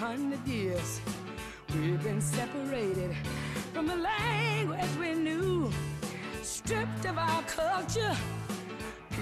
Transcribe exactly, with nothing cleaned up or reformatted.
hundred years. We've been separated from the language we knew, stripped of our culture